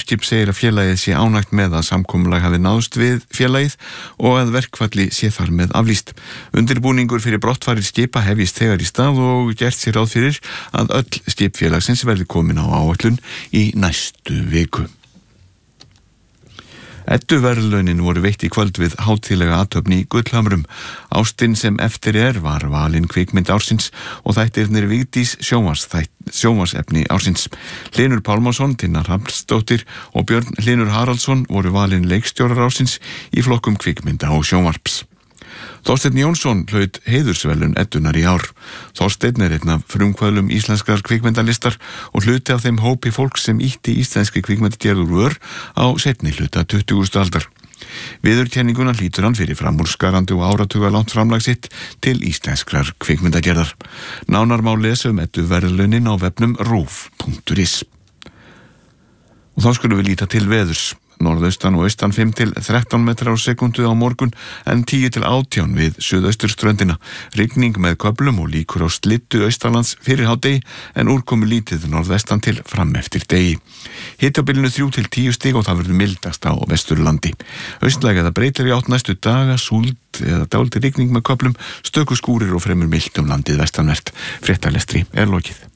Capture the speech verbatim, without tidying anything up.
Eimskip segir að félagið sé ánægt með að samkomulag hafi náðst við félagið og að verkfalli sé þar með aflýst. Undirbúningur fyrir brottfarir skipa hefjist þegar í stað og gert sér ráð fyrir að öll skipfélagsins verði komin á áætlun í næstu viku. Edduverðlaunin voru veitt í kvöld við hátíðlega athöfn í Gullhamrum. Ástin sem eftir er var valin kvikmynd ársins og þættirnir Vigdís sjónvars, sjónvarsefni ársins. Hlynur Pálmason, Tinna Hrafnsdóttir og Björn Hlynur Haraldsson voru valin leikstjórar ársins í flokkum kvikmynda og sjónvarps. Þorsteinn Jónsson hlaut heiðursverðlaun Eddunar í ár. Þorsteinn er einn af frumkvöðlum íslenskrar kvikmyndalistar og hluti af þeim hópi fólks sem ýtti íslenski kvikmyndagerð úr vör á seinni hluta tuttugustu aldar. Viðurkenninguna hlýtur hann fyrir framúrskarandi og áratuga langt framlag sitt til íslenskrar kvikmyndagerðar. Nánar má lesa um Edduverðlaunin á vefnum rúv punktur is. Og þá skulum við líta til veðurs. Norðaustan og austan fimm til þrettán metrar á sekundu á morgun en tíu til átján við suðausturströndina. Rigning með köflum og líkur á slyddu austanlands fyrir hádegi en úrkomu lítið norðvestan til fram eftir degi. Hitabilinu þrjú til tíu stig og það verður mildast á Vesturlandi. Austlæg eða breytileg átt næstu daga, súld eða dálítil rigning með köflum, stöku skúrir og fremur milt um landið vestanvert. Fréttalestri er lokið.